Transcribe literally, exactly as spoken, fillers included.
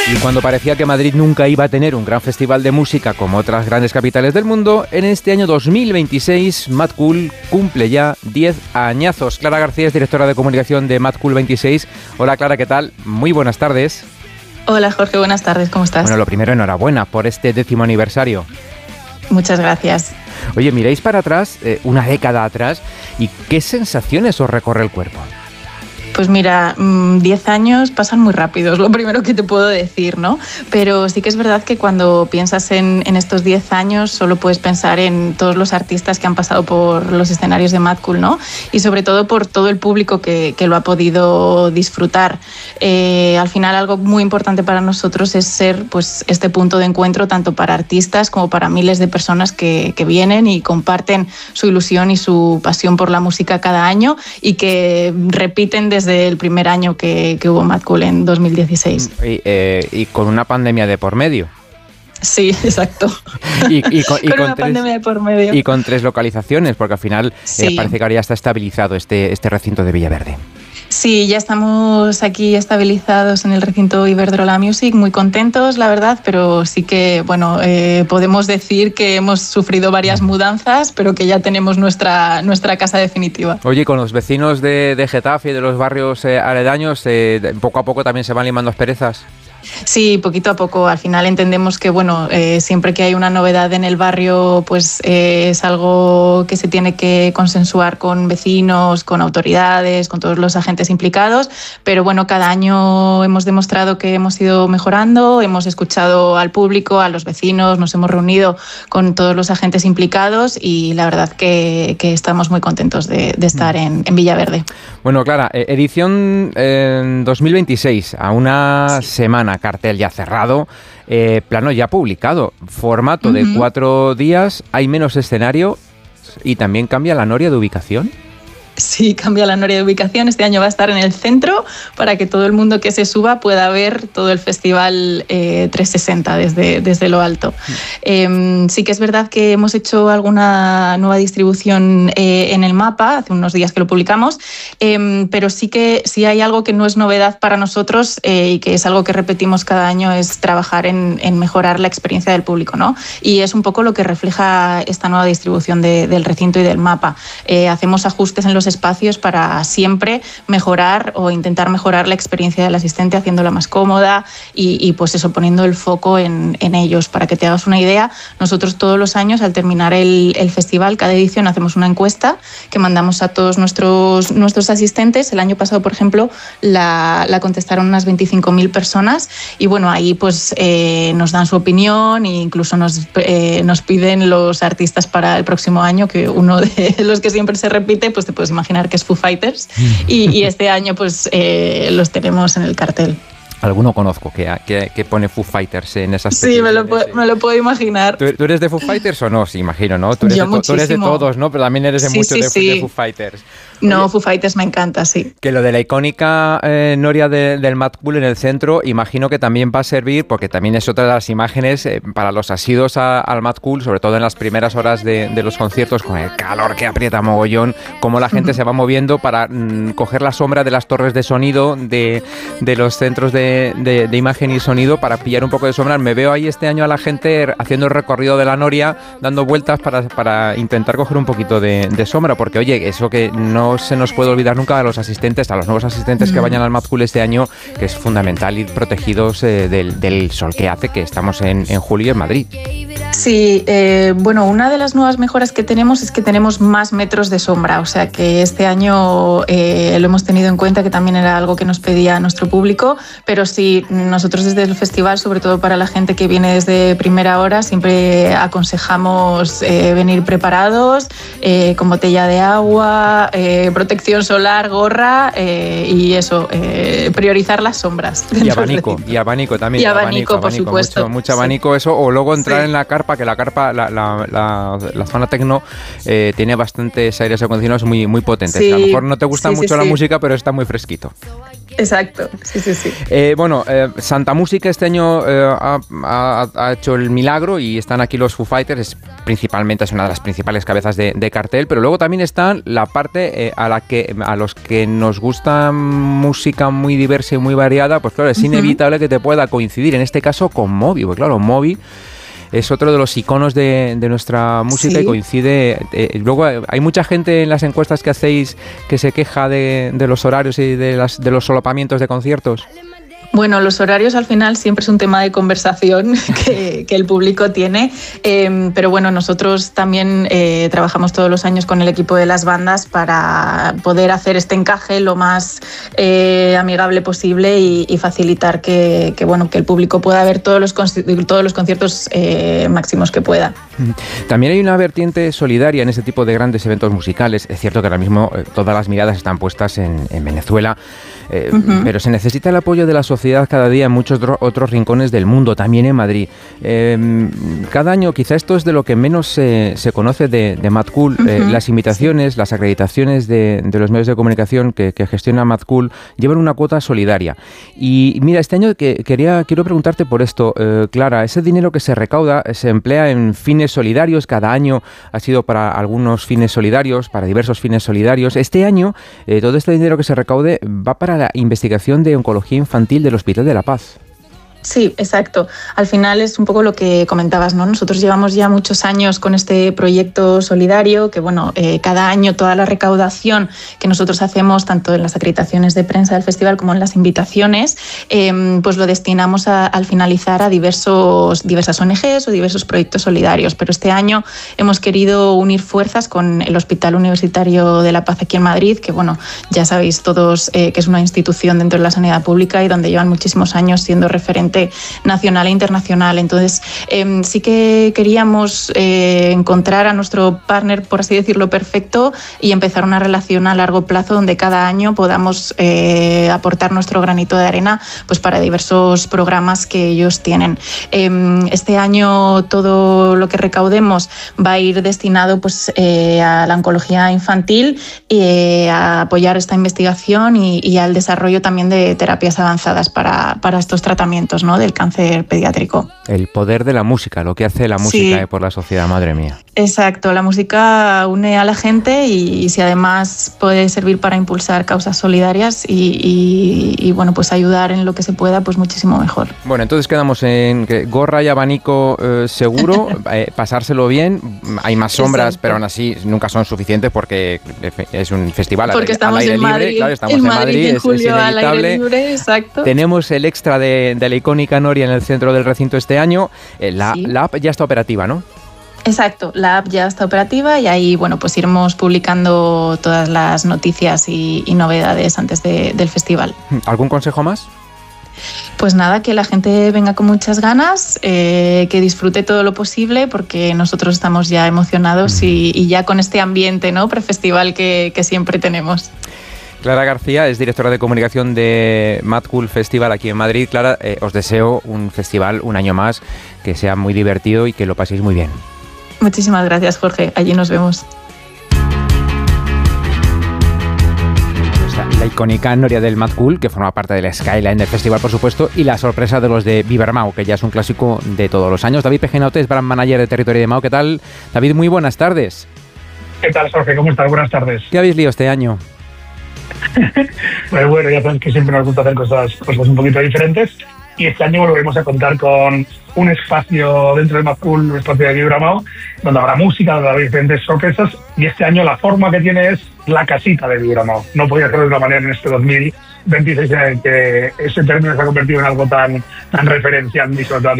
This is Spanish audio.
Y cuando parecía que Madrid nunca iba a tener un gran festival de música como otras grandes capitales del mundo, en este año dos mil veintiséis, Mad Cool cumple ya diez añazos. Clara García es directora de comunicación de Mad Cool veintiséis. Hola Clara, ¿qué tal? Muy buenas tardes. Hola Jorge, buenas tardes, ¿cómo estás? Bueno, lo primero, enhorabuena por este décimo aniversario. Muchas gracias. Oye, miráis para atrás, eh, una década atrás, ¿y qué sensaciones os recorre el cuerpo? Pues mira, diez años pasan muy rápido, es lo primero que te puedo decir, ¿no? Pero sí que es verdad que cuando piensas en, en estos diez años solo puedes pensar en todos los artistas que han pasado por los escenarios de Mad Cool, ¿no? Y sobre todo por todo el público que, que lo ha podido disfrutar. Eh, al final algo muy importante para nosotros es ser pues, este punto de encuentro tanto para artistas como para miles de personas que, que vienen y comparten su ilusión y su pasión por la música cada año y que repiten desde desde el primer año que, que hubo Mad Cool en dos mil dieciséis. Y, eh, y con una pandemia de por medio. Sí, exacto. Y, y con, y con, con una tres, pandemia de por medio. Y con tres localizaciones, porque al final sí. eh, parece que ahora ya está estabilizado este, este recinto de Villaverde. Sí, ya estamos aquí estabilizados en el recinto Iberdrola Music, muy contentos, la verdad, pero sí que, bueno, eh, podemos decir que hemos sufrido varias mudanzas, pero que ya tenemos nuestra, nuestra casa definitiva. Oye, con los vecinos de, de Getafe y de los barrios eh, aledaños, eh, poco a poco también se van limando asperezas. Sí, poquito a poco. Al final entendemos que, bueno, eh, siempre que hay una novedad en el barrio, pues eh, es algo que se tiene que consensuar con vecinos, con autoridades, con todos los agentes implicados. Pero bueno, cada año hemos demostrado que hemos ido mejorando, hemos escuchado al público, a los vecinos, nos hemos reunido con todos los agentes implicados y la verdad que, que estamos muy contentos de, de estar en, en Villaverde. Bueno, Clara, edición eh, dos mil veintiséis, a una sí. semana. Cartel ya cerrado, eh, plano ya publicado, formato uh-huh. de cuatro días, hay menos escenario y también cambia la noria de ubicación. Sí, cambia la noria de ubicación. Este año va a estar en el centro para que todo el mundo que se suba pueda ver todo el festival eh, trescientos sesenta desde, desde lo alto. Mm. Eh, sí que es verdad que hemos hecho alguna nueva distribución eh, en el mapa, hace unos días que lo publicamos, eh, pero sí que sí hay algo que no es novedad para nosotros eh, y que es algo que repetimos cada año, es trabajar en, en mejorar la experiencia del público, ¿no? Y es un poco lo que refleja esta nueva distribución de, del recinto y del mapa. Eh, hacemos ajustes en los espacios para siempre mejorar o intentar mejorar la experiencia del asistente, haciéndola más cómoda y, y pues eso, poniendo el foco en, en ellos. Para que te hagas una idea, nosotros todos los años al terminar el, el festival, cada edición hacemos una encuesta que mandamos a todos nuestros, nuestros asistentes. El año pasado, por ejemplo, la, la contestaron unas veinticinco mil personas y bueno, ahí pues eh, nos dan su opinión e incluso nos, eh, nos piden los artistas para el próximo año, que uno de los que siempre se repite, pues te puedes imaginar que es Foo Fighters y, y este año pues eh, los tenemos en el cartel. Alguno conozco que, que, que pone Foo Fighters en esas Sí, me lo, puedo, me lo puedo imaginar. ¿Tú, ¿Tú eres de Foo Fighters o no? Sí, imagino, ¿no? Tú eres, Yo de, tú eres de todos, ¿no? Pero también eres de sí, muchos sí, de, sí. de Foo Fighters. No, Oye, Foo Fighters me encanta, sí. Que lo de la icónica eh, noria de, del Mad Cool en el centro, imagino que también va a servir, porque también es otra de las imágenes eh, para los asiduos a, al Mad Cool, sobre todo en las primeras horas de, de los conciertos, con el calor que aprieta mogollón, cómo la gente uh-huh. se va moviendo para mm, coger la sombra de las torres de sonido, de, de los centros de, de, de imagen y sonido, para pillar un poco de sombra. Me veo ahí este año a la gente haciendo el recorrido de la noria, dando vueltas para, para intentar coger un poquito de, de sombra, porque oye, eso que no se nos puede olvidar nunca a los asistentes, a los nuevos asistentes mm. que vayan al Mad Cool este año, que es fundamental ir protegidos eh, del, del sol que hace, que estamos en, en julio en Madrid. Sí, eh, bueno, una de las nuevas mejoras que tenemos es que tenemos más metros de sombra, o sea que este año eh, lo hemos tenido en cuenta, que también era algo que nos pedía nuestro público, pero sí, nosotros desde el festival, sobre todo para la gente que viene desde primera hora, siempre aconsejamos eh, venir preparados, eh, con botella de agua, eh, protección solar, gorra eh, y eso, eh, priorizar las sombras. Y abanico, y abanico también. Y abanico, abanico por abanico, supuesto. Mucho, mucho abanico, sí. Eso, o luego entrar sí. en la carpa carpa, que la carpa, la, la, la, la zona tecno eh, tiene bastantes aires acondicionados muy, muy potentes. Sí, a lo mejor no te gusta sí, mucho sí, la sí. música, pero está muy fresquito. Exacto, sí, sí, sí. Eh, bueno, eh, Santa Música este año eh, ha, ha, ha hecho el milagro y están aquí los Foo Fighters, es, principalmente es una de las principales cabezas de, de cartel, pero luego también están la parte eh, a la que a los que nos gusta música muy diversa y muy variada, pues claro, es uh-huh. inevitable que te pueda coincidir, en este caso con Moby, porque claro, Moby es otro de los iconos de, de nuestra música sí. y coincide. Eh, luego hay mucha gente en las encuestas que hacéis que se queja de, de los horarios y de, las, de los solapamientos de conciertos. Bueno, los horarios al final siempre es un tema de conversación que, que el público tiene, eh, pero bueno, nosotros también eh, trabajamos todos los años con el equipo de las bandas para poder hacer este encaje lo más eh, amigable posible y, y facilitar que, que, bueno, que el público pueda ver todos los, todos los conciertos eh, máximos que pueda. También hay una vertiente solidaria en este tipo de grandes eventos musicales. Es cierto que ahora mismo eh, todas las miradas están puestas en, en Venezuela, eh, uh-huh. pero se necesita el apoyo de la sociedad cada día en muchos otros rincones del mundo, también en Madrid. Eh, cada año, quizá esto es de lo que menos eh, se conoce de, de Mad Cool, uh-huh. eh, las invitaciones, sí. las acreditaciones de, de los medios de comunicación que, que gestiona Mad Cool llevan una cuota solidaria. Y mira, este año que quería quiero preguntarte por esto, eh, Clara, ese dinero que se recauda se emplea en fines solidarios, cada año ha sido para algunos fines solidarios, para diversos fines solidarios. Este año, eh, todo este dinero que se recaude va para la investigación de oncología infantil del Hospital de la Paz. Sí, exacto. Al final es un poco lo que comentabas, ¿no? Nosotros llevamos ya muchos años con este proyecto solidario que, bueno, eh, cada año toda la recaudación que nosotros hacemos, tanto en las acreditaciones de prensa del festival como en las invitaciones, eh, pues lo destinamos a, al finalizar a diversos, diversas O N Ges o diversos proyectos solidarios. Pero este año hemos querido unir fuerzas con el Hospital Universitario de la Paz aquí en Madrid, que, bueno, ya sabéis todos eh, que es una institución dentro de la sanidad pública y donde llevan muchísimos años siendo referente nacional e internacional. Entonces, eh, sí que queríamos eh, encontrar a nuestro partner, por así decirlo, perfecto y empezar una relación a largo plazo donde cada año podamos eh, aportar nuestro granito de arena pues, para diversos programas que ellos tienen. Eh, este año todo lo que recaudemos va a ir destinado pues, eh, a la oncología infantil y eh, a apoyar esta investigación y, y al desarrollo también de terapias avanzadas para, para estos tratamientos, ¿no? Del cáncer pediátrico. El poder de la música, lo que hace la música sí. eh, por la sociedad, madre mía. Exacto, la música une a la gente y, y si además puede servir para impulsar causas solidarias y, y, y bueno, pues ayudar en lo que se pueda, pues muchísimo mejor. Bueno, entonces quedamos en que gorra y abanico eh, seguro, eh, pasárselo bien, hay más sombras, exacto. pero aún así nunca son suficientes porque es un festival porque al, estamos al aire en libre, Madrid, claro, estamos en en Madrid, Madrid, en es, julio es al aire libre, exacto. Tenemos el extra de, de la icónica Noria en el centro del recinto este año, eh, la, sí. la app ya está operativa, ¿no? Exacto, la app ya está operativa y ahí bueno, pues iremos publicando todas las noticias y, y novedades antes de, del festival. ¿Algún consejo más? Pues nada, que la gente venga con muchas ganas, eh, que disfrute todo lo posible porque nosotros estamos ya emocionados mm. y, y ya con este ambiente, ¿no? prefestival que, que siempre tenemos. Clara García es directora de comunicación de Mad Cool Festival aquí en Madrid. Clara, eh, os deseo un festival un año más, que sea muy divertido y que lo paséis muy bien. Muchísimas gracias, Jorge. Allí nos vemos. La icónica Noria del Mad Cool, que forma parte de la skyline del festival, por supuesto, y la sorpresa de los de Viva Armao, que ya es un clásico de todos los años. David Pejenaute es brand manager de Territorio de Mao. ¿Qué tal? David, muy buenas tardes. ¿Qué tal, Jorge? ¿Cómo estás? Buenas tardes. ¿Qué habéis liado este año? Pues bueno, ya sabes que siempre nos gusta hacer cosas, cosas un poquito diferentes y este año volvemos a contar con un espacio dentro del Mad Cool, un espacio de Viva Armao, donde habrá música, donde habrá diferentes sorpresas y este año la forma que tiene es la casita de Viva Armao. No podía hacerlo de otra manera en este dos mil veintiséis en el que ese término se ha convertido en algo tan, tan referencial y sobre todo